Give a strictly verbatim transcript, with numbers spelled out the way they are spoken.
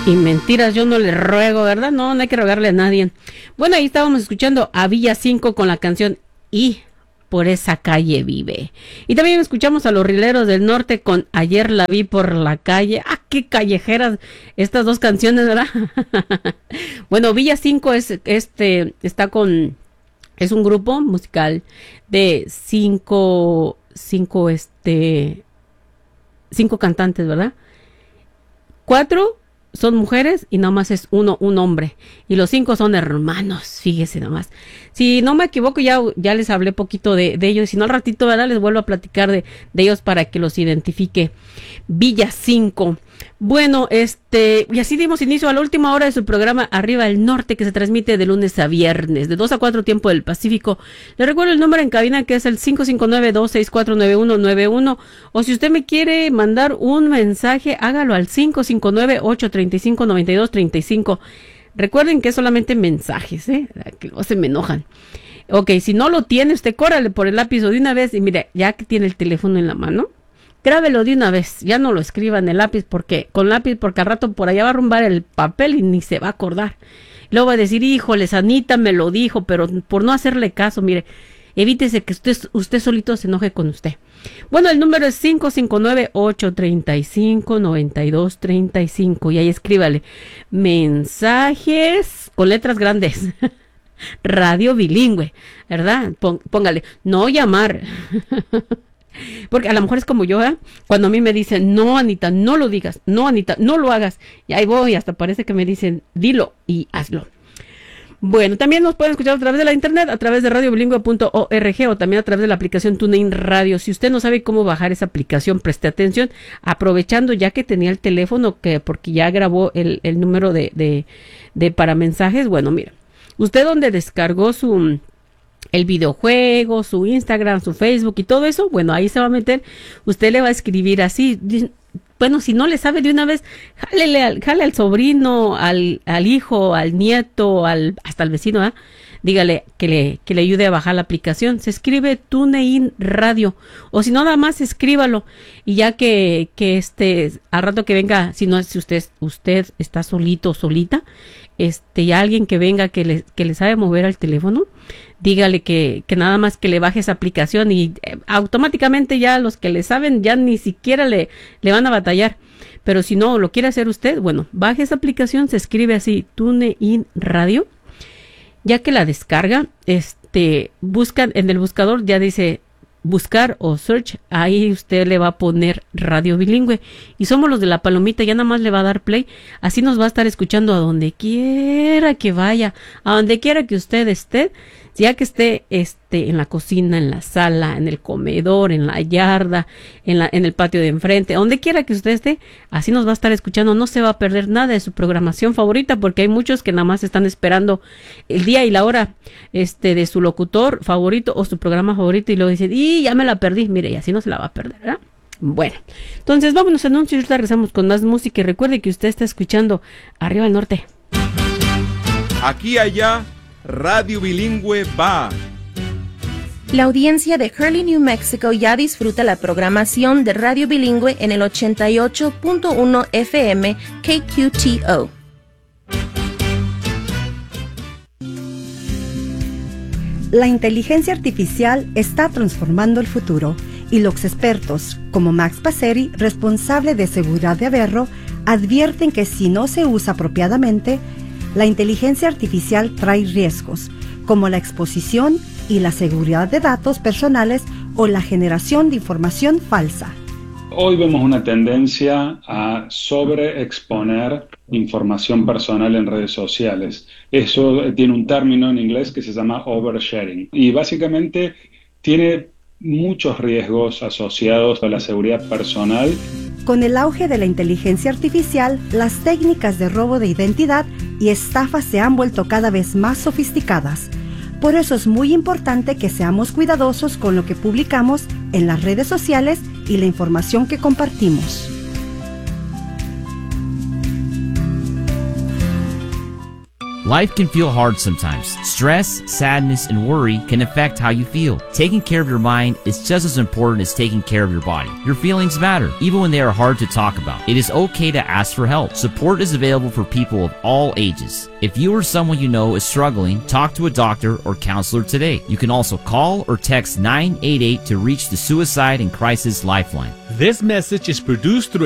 Y mentiras, yo no le ruego, ¿verdad? No, no hay que rogarle a nadie. Bueno, ahí estábamos escuchando a Villa cinco con la canción Y por esa calle vive. Y también escuchamos a los Rileros del Norte con Ayer la vi por la calle. ¡Ah, qué callejeras estas dos canciones!, ¿verdad? Bueno, Villa cinco es, este, está con, es un grupo musical de cinco, cinco, este, cinco cantantes, ¿verdad? Cuatro son mujeres y nada más es uno, un hombre. Y los cinco son hermanos, fíjese nomás. Si no me equivoco, ya, ya les hablé poquito de, de ellos. Si no, al ratito, ¿verdad?, les vuelvo a platicar de, de ellos para que los identifique. Villa cinco. Bueno, este, y así dimos inicio a la última hora de su programa Arriba el Norte, que se transmite de lunes a viernes, de dos a cuatro tiempo del Pacífico. Le recuerdo el número en cabina, que es el cinco cinco nueve, dos seis cuatro, nueve uno nueve uno, o si usted me quiere mandar un mensaje, hágalo al cinco cinco nueve, ocho tres cinco, nueve dos tres cinco. Recuerden que es solamente mensajes, ¿eh? Que luego se me enojan. Ok, si no lo tiene, usted córrale por el lápiz o de una vez, y mire, ya que tiene el teléfono en la mano, grábelo de una vez, ya no lo escriba en el lápiz, porque con lápiz, porque al rato por allá va a rumbar el papel y ni se va a acordar. Luego va a decir, híjole, Anita me lo dijo, pero por no hacerle caso, mire, evítese que usted, usted solito se enoje con usted. Bueno, el número es cinco cinco nueve, ocho tres cinco, nueve dos tres cinco, y ahí escríbale mensajes con letras grandes. Radio bilingüe, ¿verdad? Póngale, no llamar. Porque a lo mejor es como yo, ¿eh? Cuando a mí me dicen, no, Anita, no lo digas, no, Anita, no lo hagas. Y ahí voy, hasta parece que me dicen, dilo y hazlo. Bueno, también nos pueden escuchar a través de la internet, a través de radio bilingüe punto org, o también a través de la aplicación TuneIn Radio. Si usted no sabe cómo bajar esa aplicación, preste atención, aprovechando ya que tenía el teléfono, que porque ya grabó el, el número de, de, de para mensajes. Bueno, mira, usted donde descargó su... el videojuego, su Instagram, su Facebook y todo eso, bueno, ahí se va a meter, usted le va a escribir así, bueno, si no le sabe de una vez, jálele al, jale al sobrino, al, al hijo, al nieto, al, hasta al vecino, ¿eh? Dígale que le, que le ayude a bajar la aplicación. Se escribe TuneIn Radio, o si no, nada más escríbalo, y ya que, que este, al rato que venga, si no, si usted, usted está solito o solita, este, y alguien que venga que le, que le sabe mover al teléfono, dígale que, que nada más que le baje esa aplicación, y eh, automáticamente ya los que le saben ya ni siquiera le, le van a batallar. Pero si no lo quiere hacer usted, bueno, baje esa aplicación, se escribe así, TuneIn Radio. Ya que la descarga, este, buscan en el buscador, ya dice buscar o search, ahí usted le va a poner Radio Bilingüe, y somos los de la palomita, ya nada más le va a dar play, así nos va a estar escuchando a donde quiera que vaya, a donde quiera que usted esté, ya que esté este en la cocina, en la sala, en el comedor, en la yarda, en la en el patio de enfrente, donde quiera que usted esté, así nos va a estar escuchando, no se va a perder nada de su programación favorita, porque hay muchos que nada más están esperando el día y la hora este de su locutor favorito o su programa favorito, y luego dicen, y ya me la perdí, mire, y así no se la va a perder, ¿verdad? Bueno, entonces vámonos a anuncios y ahorita regresamos con más música, y recuerde que usted está escuchando Arriba el Norte. Aquí, allá, Radio Bilingüe va. La audiencia de Hurley, New Mexico ya disfruta la programación de Radio Bilingüe en el ochenta y ocho punto uno F M K Q T O. La inteligencia artificial está transformando el futuro, y los expertos, como Max Passeri, responsable de seguridad de Averro, advierten que si no se usa apropiadamente, la inteligencia artificial trae riesgos, como la exposición y la seguridad de datos personales o la generación de información falsa. Hoy vemos una tendencia a sobreexponer información personal en redes sociales. Eso tiene un término en inglés que se llama oversharing, y básicamente tiene muchos riesgos asociados a la seguridad personal. Con el auge de la inteligencia artificial, las técnicas de robo de identidad y estafas se han vuelto cada vez más sofisticadas. Por eso es muy importante que seamos cuidadosos con lo que publicamos en las redes sociales y la información que compartimos. Life can feel hard sometimes. Stress, sadness, and worry can affect how you feel. Taking care of your mind is just as important as taking care of your body. Your feelings matter, even when they are hard to talk about. It is okay to ask for help. Support is available for people of all ages. If you or someone you know is struggling, talk to a doctor or counselor today. You can also call or text nine eight eight to reach the Suicide and Crisis Lifeline. This message is produced through